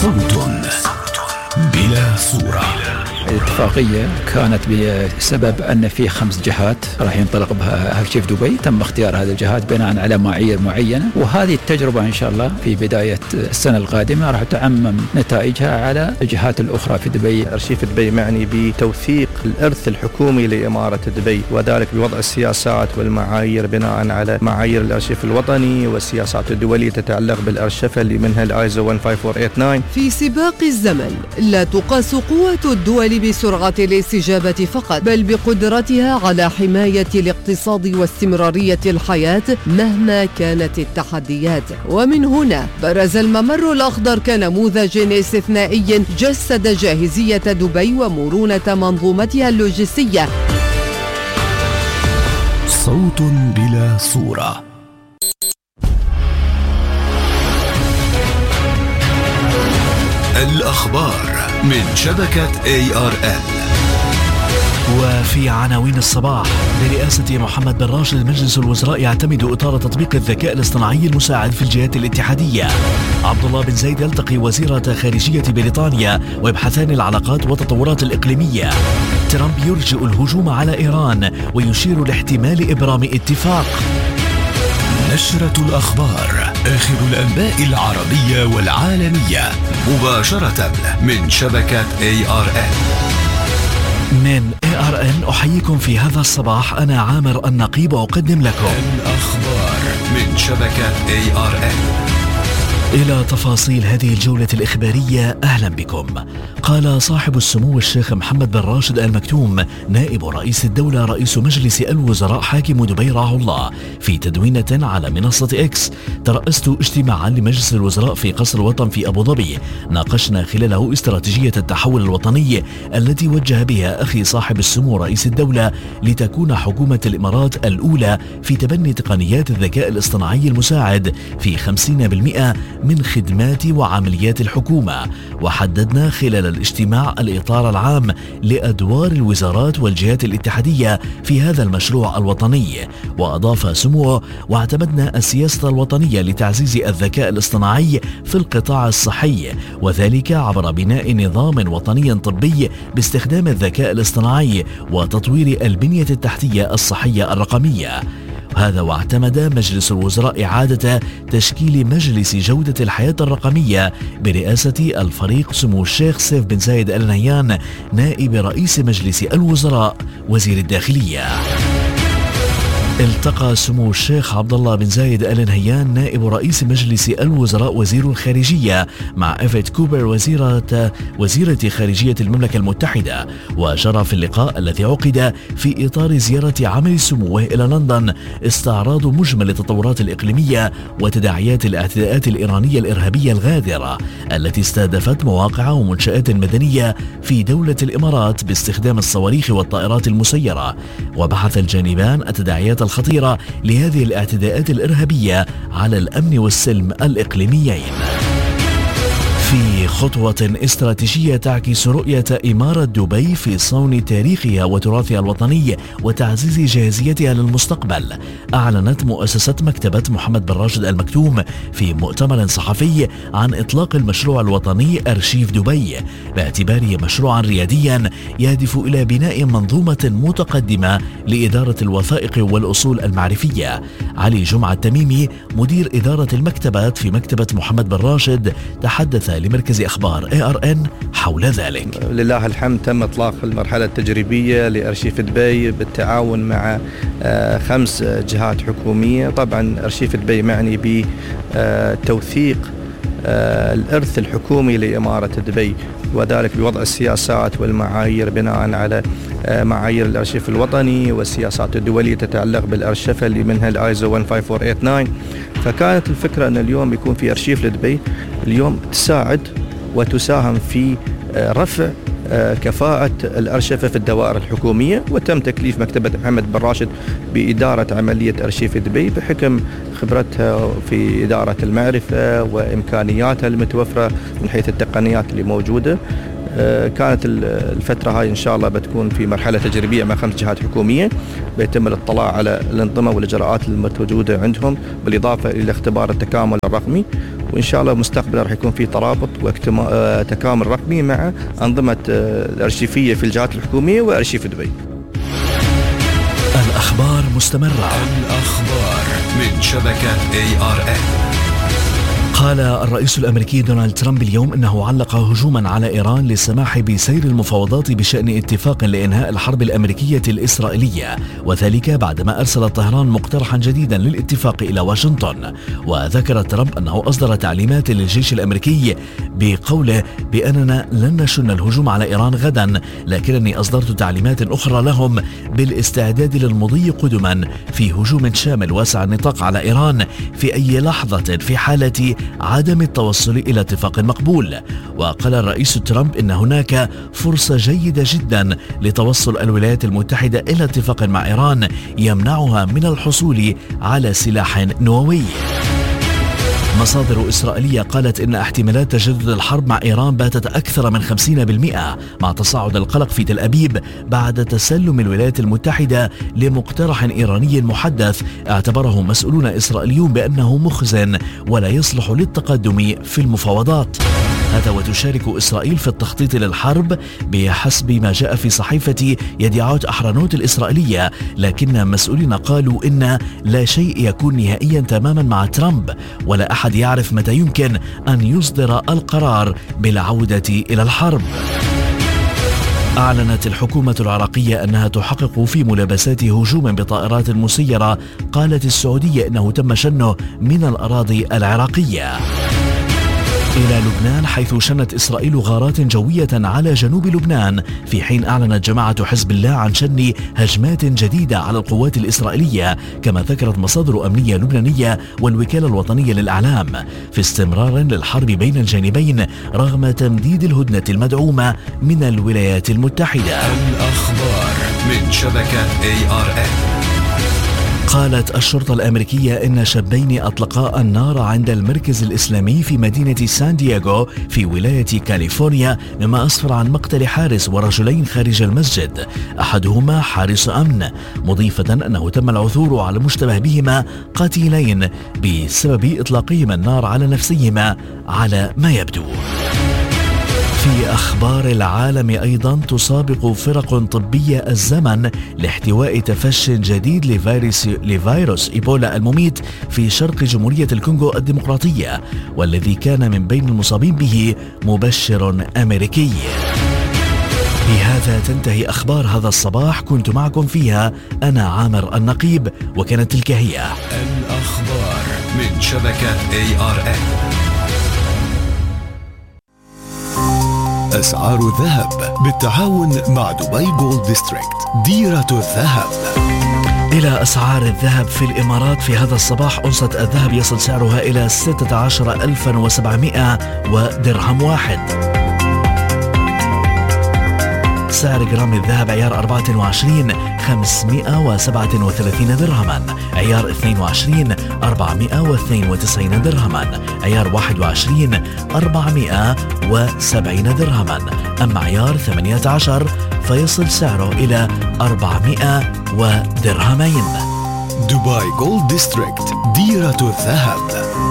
صوت بلا صورة. الاتفاقية كانت بسبب أن في 5 جهات راح ينطلق بها أرشيف دبي، تم اختيار هذه الجهات بناء على معايير معينة، وهذه التجربة إن شاء الله في بداية السنة القادمة راح تعمم نتائجها على الجهات الأخرى في دبي. أرشيف دبي معني بتوثيق الإرث الحكومي لإمارة دبي، وذلك بوضع السياسات والمعايير بناء على معايير الأرشيف الوطني والسياسات الدولية تتعلق بالأرشفة اللي منها الآيزو 15489. في سباق الزمن لا تقاس قوة الدول بسرعة الاستجابة فقط، بل بقدرتها على حماية الاقتصاد واستمرارية الحياة مهما كانت التحديات. ومن هنا برز الممر الأخضر كنموذج استثنائي جسد جاهزية دبي ومرونة منظومتها اللوجستية. صوت بلا صورة. الأخبار من شبكة ARN. وفي عناوين الصباح: برئاسة محمد بن راشد مجلس الوزراء يعتمد إطار تطبيق الذكاء الاصطناعي المساعد في الجهات الاتحادية. عبد الله بن زايد يلتقي وزيرة خارجية بريطانيا ويبحثان العلاقات والتطورات الإقليمية. ترامب يرجئ الهجوم على إيران ويشير لاحتمال إبرام اتفاق. نشرة الأخبار، آخر الأنباء العربية والعالمية مباشرة من شبكة ARN. من ARN أحييكم في هذا الصباح، أنا عامر النقيب أقدم لكم الأخبار من شبكة ARN. إلى تفاصيل هذه الجولة الإخبارية أهلا بكم. قال صاحب السمو الشيخ محمد بن راشد آل مكتوم نائب رئيس الدولة رئيس مجلس الوزراء حاكم دبي رعاه الله في تدوينة على منصة إكس: ترأست اجتماعا لمجلس الوزراء في قصر الوطن في أبو ظبي، ناقشنا خلاله استراتيجية التحول الوطني التي وجه بها أخي صاحب السمو رئيس الدولة لتكون حكومة الإمارات الأولى في تبني تقنيات الذكاء الاصطناعي المساعد في 50% من خدمات وعمليات الحكومة. وحددنا خلال الاجتماع الإطار العام لأدوار الوزارات والجهات الاتحادية في هذا المشروع الوطني. وأضاف سموه: واعتمدنا السياسة الوطنية لتعزيز الذكاء الاصطناعي في القطاع الصحي، وذلك عبر بناء نظام وطني طبي باستخدام الذكاء الاصطناعي وتطوير البنية التحتية الصحية الرقمية. هذا واعتمد مجلس الوزراء إعادة تشكيل مجلس جودة الحياة الرقمية برئاسة الفريق سمو الشيخ سيف بن زايد آل نهيان نائب رئيس مجلس الوزراء وزير الداخلية. التقى سمو الشيخ عبد الله بن زايد آل نهيان نائب رئيس مجلس الوزراء وزير الخارجية مع إيفيت كوبر وزيرة خارجية المملكة المتحدة. وجرى في اللقاء الذي عقد في إطار زيارة عمل سموه إلى لندن استعراض مجمل التطورات الإقليمية وتداعيات الاعتداءات الإيرانية الإرهابية الغادرة التي استهدفت مواقع ومنشآت مدنية في دولة الإمارات باستخدام الصواريخ والطائرات المسيرة. وبحث الجانبان التداعيات الخطيرة لهذه الاعتداءات الإرهابية على الأمن والسلم الإقليميين. في خطوة استراتيجية تعكس رؤية إمارة دبي في صون تاريخها وتراثها الوطني وتعزيز جاهزيتها للمستقبل، أعلنت مؤسسة مكتبة محمد بن راشد آل مكتوم في مؤتمر صحفي عن إطلاق المشروع الوطني أرشيف دبي، باعتباره مشروعا رياديا يهدف إلى بناء منظومة متقدمة لإدارة الوثائق والأصول المعرفية. علي جمعة التميمي مدير إدارة المكتبات في مكتبة محمد بن راشد تحدث لمركز أخبار ARN حول ذلك. لله الحمد تم إطلاق المرحلة التجريبية لأرشيف دبي بالتعاون مع 5 جهات حكومية. طبعا أرشيف دبي معني بتوثيق الإرث الحكومي لإمارة دبي، وذلك بوضع السياسات والمعايير بناء على معايير الأرشيف الوطني والسياسات الدولية تتعلق بالأرشفة اللي منها الآيزو 15489. فكانت الفكرة أن اليوم يكون في أرشيف لدبي اليوم تساعد وتساهم في رفع كفاءة الأرشفة في الدوائر الحكومية. وتم تكليف مكتبة محمد بن راشد بإدارة عملية أرشيف دبي بحكم خبرتها في إدارة المعرفة وإمكانياتها المتوفرة من حيث التقنيات اللي موجودة. كانت الفترة هاي إن شاء الله بتكون في مرحلة تجريبية مع 5 جهات حكومية، بيتم الاطلاع على الأنظمة والإجراءات الموجودة عندهم بالإضافة إلى اختبار التكامل الرقمي. وإن شاء الله مستقبلا راح يكون في ترابط وتكامل رقمي مع أنظمة الأرشيفية في الجهات الحكومية وأرشيف دبي. الأخبار مستمرة. الأخبار من شبكة ARN. قال الرئيس الأمريكي دونالد ترامب اليوم أنه علق هجوما على إيران للسماح بسير المفاوضات بشأن اتفاق لإنهاء الحرب الأمريكية الإسرائيلية، وذلك بعدما أرسل طهران مقترحا جديدا للاتفاق إلى واشنطن. وذكر ترامب أنه أصدر تعليمات للجيش الأمريكي بقوله بأننا لن نشن الهجوم على إيران غدا، لكنني أصدرت تعليمات أخرى لهم بالاستعداد للمضي قدما في هجوم شامل واسع النطاق على إيران في أي لحظة في حالة عدم التوصل إلى اتفاق مقبول. وقال الرئيس ترامب إن هناك فرصة جيدة جدا لتوصل الولايات المتحدة إلى اتفاق مع إيران يمنعها من الحصول على سلاح نووي. مصادر إسرائيلية قالت إن احتمالات تجدد الحرب مع إيران باتت أكثر من 50%، مع تصاعد القلق في تل أبيب بعد تسلم الولايات المتحدة لمقترح إيراني محدث اعتبره مسؤولون إسرائيليون بأنه مخزن ولا يصلح للتقدم في المفاوضات. هذا وتشارك إسرائيل في التخطيط للحرب بحسب ما جاء في صحيفة يديعوت أحرنوت الإسرائيلية، لكن مسؤولين قالوا إن لا شيء يكون نهائيا تماما مع ترامب، ولا أحد يعرف متى يمكن أن يصدر القرار بالعودة إلى الحرب. أعلنت الحكومة العراقية أنها تحقق في ملابسات هجوم بطائرات مسيرة قالت السعودية أنه تم شنه من الأراضي العراقية. إلى لبنان، حيث شنت إسرائيل غارات جوية على جنوب لبنان، في حين أعلنت جماعة حزب الله عن شن هجمات جديدة على القوات الإسرائيلية، كما ذكرت مصادر أمنية لبنانية والوكالة الوطنية للإعلام، في استمرار للحرب بين الجانبين رغم تمديد الهدنة المدعومة من الولايات المتحدة. الأخبار من شبكة ARN. قالت الشرطة الأمريكية إن شابين أطلقا النار عند المركز الإسلامي في مدينة سان دييغو في ولاية كاليفورنيا، مما أسفر عن مقتل حارس ورجلين خارج المسجد، أحدهما حارس أمن، مضيفة أنه تم العثور على مشتبه بهما قتيلين بسبب إطلاقهما النار على نفسيهما على ما يبدو. في أخبار العالم أيضا، تسابق فرق طبية الزمن لاحتواء تفشٍ جديد لفيروس إيبولا المميت في شرق جمهورية الكونغو الديمقراطية، والذي كان من بين المصابين به مبشر أمريكي. بهذا تنتهي أخبار هذا الصباح، كنت معكم فيها أنا عامر النقيب، وكانت تلك هي الأخبار من شبكة ARN. أسعار الذهب بالتعاون مع دبي جولد ديستريكت، ديرة الذهب. إلى أسعار الذهب في الإمارات في هذا الصباح، أونصة الذهب يصل سعرها إلى 16,700 ودرهم واحد. سعر جرام الذهب عيار 24 537 درهما، عيار 22 492 درهما، عيار 21 470 درهما، أما عيار 18 فيصل سعره إلى 400 ودرهمين. دبي جولد ديستريكت، ديرة الذهب.